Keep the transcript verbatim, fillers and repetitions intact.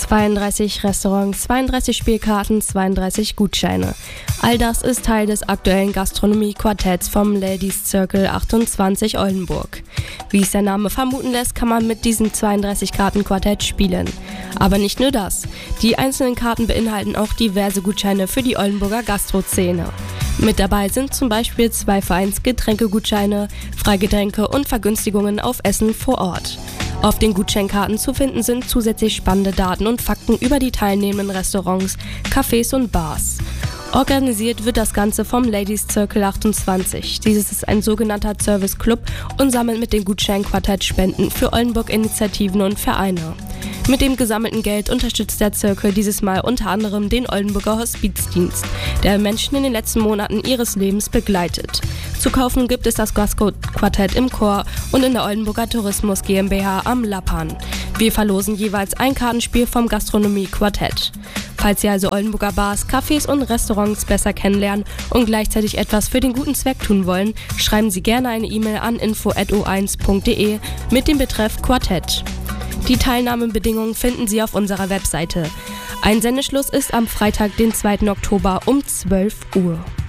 zweiunddreißig Restaurants, zweiunddreißig Spielkarten, zweiunddreißig Gutscheine. All das ist Teil des aktuellen Gastronomie-Quartetts vom Ladies Circle achtundzwanzig Oldenburg. Wie es der Name vermuten lässt, kann man mit diesem zweiunddreißig-Karten-Quartett spielen. Aber nicht nur das. Die einzelnen Karten beinhalten auch diverse Gutscheine für die Oldenburger Gastro-Szene. Mit dabei sind zum Beispiel zwei Vereinsgetränkegutscheine, Freigetränke und Vergünstigungen auf Essen vor Ort. Auf den Gutscheinkarten zu finden sind zusätzlich spannende Daten und Fakten über die teilnehmenden Restaurants, Cafés und Bars. Organisiert wird das Ganze vom Ladies Circle achtundzwanzig. Dieses ist ein sogenannter Service-Club und sammelt mit dem Gutscheinquartett Spenden für Oldenburg-Initiativen und Vereine. Mit dem gesammelten Geld unterstützt der Circle dieses Mal unter anderem den Oldenburger Hospizdienst, der Menschen in den letzten Monaten ihres Lebens begleitet. Zu kaufen gibt es das Gastro-Quartett im Chor und in der Oldenburger Tourismus GmbH am Lappan. Wir verlosen jeweils ein Kartenspiel vom Gastronomie-Quartett. Falls Sie also Oldenburger Bars, Cafés und Restaurants besser kennenlernen und gleichzeitig etwas für den guten Zweck tun wollen, schreiben Sie gerne eine E-Mail an info at o eins punkt de mit dem Betreff Quartett. Die Teilnahmebedingungen finden Sie auf unserer Webseite. Einsendeschluss ist am Freitag, den zweiten Oktober um zwölf Uhr.